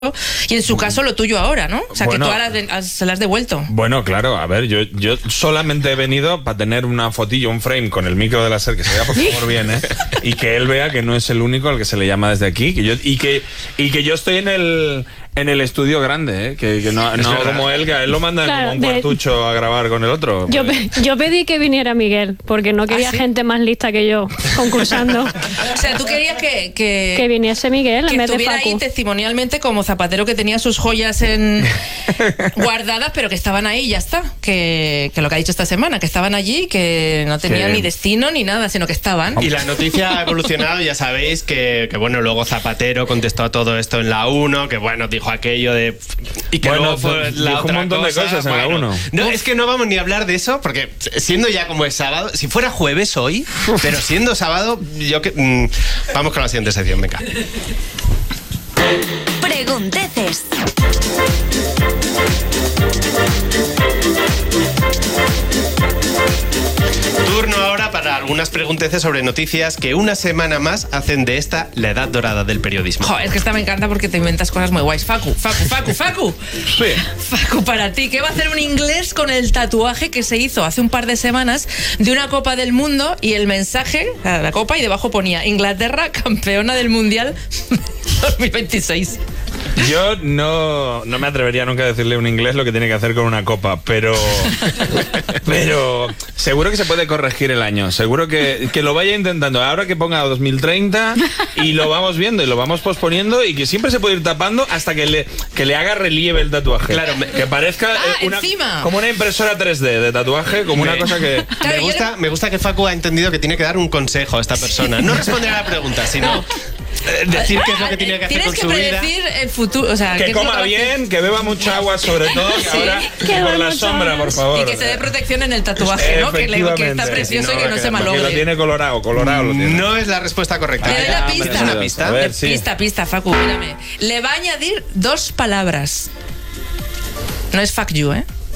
y en su caso lo tuyo ahora, ¿no? O sea, Bueno, que tú ahora se las has devuelto. Bueno, claro, a ver, yo solamente he venido para tener una fotillo, un frame con el micro de la SER, que se vea por favor bien, y que él vea que no es el único al que se le llama desde aquí, y que yo estoy en el estudio grande, que no como él, que a él lo mandan como un cuartucho a grabar con el otro. Yo pedí que viniera Miguel, porque no quería gente más lista que yo concursando. O sea, tú querías que viniese Miguel en vez de estuviera Facu. ahí testimonialmente como Zapatero, que tenía sus joyas guardadas, pero que estaban ahí y ya está. Que lo que ha dicho esta semana, que estaban allí, que no tenían ni destino ni nada, sino que estaban. Y la noticia ha evolucionado, ya sabéis que bueno, luego Zapatero contestó a todo esto en la 1, que bueno, dijo aquello de... Y que bueno, luego fue la dijo otra un montón de cosas en la 1. No, es que no vamos ni a hablar de eso, porque siendo ya como es sábado, si fuera jueves hoy, pero siendo sábado, vamos con la siguiente sección, venga. Pregunteces. Turno ahora para algunas pregunteces sobre noticias que una semana más hacen de esta la edad dorada del periodismo. Joder, es que esta me encanta porque te inventas cosas muy guays. Facu. Sí. Facu, para ti, ¿qué va a hacer un inglés con el tatuaje que se hizo hace un par de semanas de una Copa del Mundo y el mensaje, la copa, y debajo ponía Inglaterra campeona del Mundial 2026? Yo no me atrevería nunca a decirle a un inglés lo que tiene que hacer con una copa, pero seguro que se puede corregir el año, seguro que lo vaya intentando, ahora que ponga 2030 y lo vamos viendo y lo vamos posponiendo, y que siempre se puede ir tapando hasta que le haga relieve el tatuaje. Claro, que parezca como una impresora 3D de tatuaje, como una cosa que... Claro, me gusta que Facu ha entendido que tiene que dar un consejo a esta persona, no responder a la pregunta, sino... decir qué es lo que tiene que hacer con su vida. Tienes que predecir el futuro, o sea, que coma bien, que beba mucha agua sobre todo, que ahora por la sombra, por favor. Y que se dé protección en el tatuaje, ¿no? Que está precioso y que no se malogre. Que lo tiene colorado lo tiene. No es la respuesta correcta. Le doy la pista. ¿Es una pista? A ver, sí. Pista, Facu, mírame. Le va a añadir 2 palabras. No es fuck you,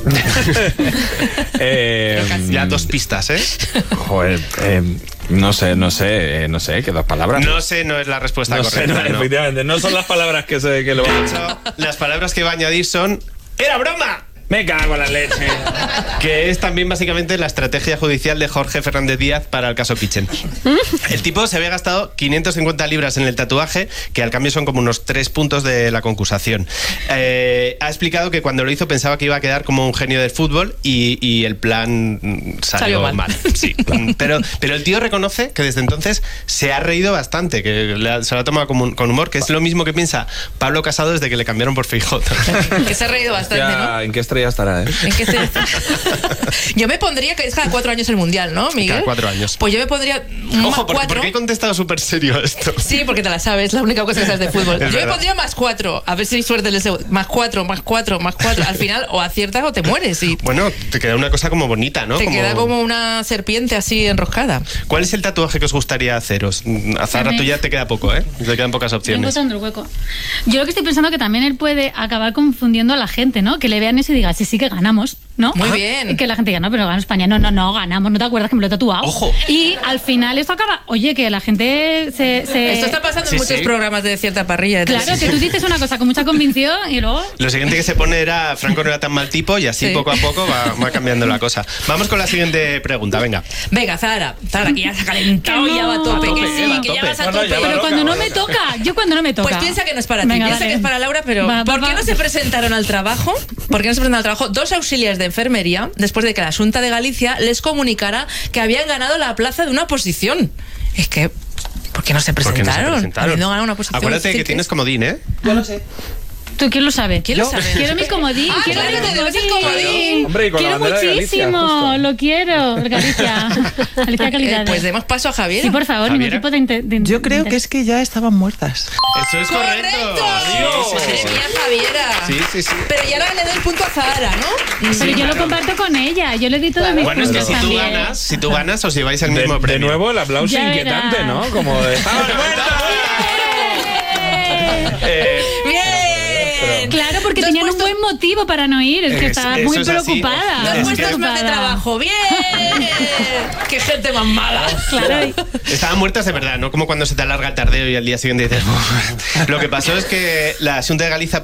ya 2 pistas, Joder, no sé, que 2 palabras. No sé, no es la respuesta correcta. No, efectivamente, no son las palabras que lo van a hecho, las palabras que va a añadir son ¡era broma! Me cago en la leche. Que es también básicamente la estrategia judicial de Jorge Fernández Díaz para el caso Kitchen. El tipo se había gastado 550 libras en el tatuaje, que al cambio son como unos 3 puntos de la concursación. Ha explicado que cuando lo hizo pensaba que iba a quedar como un genio del fútbol y el plan salió mal. Sí. Pero el tío reconoce que desde entonces se ha reído bastante, que se lo ha tomado con humor, que es lo mismo que piensa Pablo Casado desde que le cambiaron por Feijóo. Que se ha reído bastante, ¿no? ¿En qué estrella estará, ¿En qué estrella estará? Yo me pondría, que es cada 4 años el Mundial, ¿no, Miguel? Cada 4 años. Pues yo me pondría Ojo, ¿por qué he contestado súper serio esto? Sí, porque te la sabes, la única cosa que sabes de fútbol. Yo me pondría +4, a ver si hay suerte en el segundo. +4. Al final o aciertas o te mueres. Bueno, te queda una cosa como bonita, ¿no? Te queda como una serpiente así enroscada. ¿Cuál es el tatuaje que os gustaría haceros? A Zahara, tú ya te queda poco, te quedan pocas opciones. Estoy encontrando el hueco. Yo lo que estoy pensando que también él puede acabar confundiendo a la gente, ¿no? Que le vean eso y digan, sí, que ganamos, ¿no? Muy bien. Y que la gente diga, no, pero gana España. No, ganamos, ¿no te acuerdas que me lo he tatuado? ¡Ojo! Y al final esto acaba... Oye, que la gente se... Esto está pasando en muchos programas de cierta parrilla. Claro, que tú dices una cosa con mucha convención y luego... Lo siguiente que se pone era Franco no era tan mal tipo, y así poco a poco va cambiando la cosa. Vamos con la siguiente pregunta, venga. Venga, Zahara, que ya se ha calentado, ya va a tope, que sí, que ya vas a tope. Pero cuando no me toca, Pues piensa que no es para ti, piensa que es para Laura, pero ¿por qué no se presentaron al trabajo? 2 auxiliares de enfermería después de que la Xunta de Galicia les comunicara que habían ganado la plaza de una oposición? Es que, ¿por qué no se presentaron? Habiendo ganado una oposición. Acuérdate que tienes comodín, Yo lo sé. ¿Tú quién lo sabe? ¿Quién lo sabe? Quiero mi comodín. Quiero mi comodín. Hombre, y con quiero la bandera de muchísimo, Galicia, justo. lo quiero. Galicia calidad. Pues demos paso a Javier. Sí, por favor, ningún tipo de Yo creo que es que ya estaban muertas. Eso es correcto. Madre mía, Javiera. Sí. Pero ya ahora le doy el punto a Zahara, ¿no? Pero yo lo comparto con ella. Yo le di todo mis Bueno, es que puntos si tú ganas, os lleváis el mismo De premio. nuevo el aplauso Ya inquietante, verás. ¿no? Como de... ¡Bien! Claro, porque tenían un buen motivo para no ir. Es que estaba muy preocupada. Dos puestos más de trabajo. ¡Bien! ¡Qué gente más mala! Claro. Estaban muertas de verdad, no como cuando se te alarga el tardeo y al día siguiente dices... Lo que pasó es que la Xunta de Galicia